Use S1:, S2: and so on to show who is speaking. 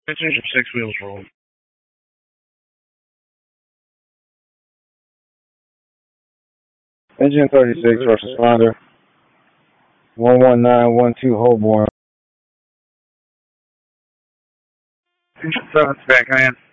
S1: Engine 6 wheels roll.
S2: Engine 36 first responder. 11912 Holborn.
S1: Engine 7 back, man.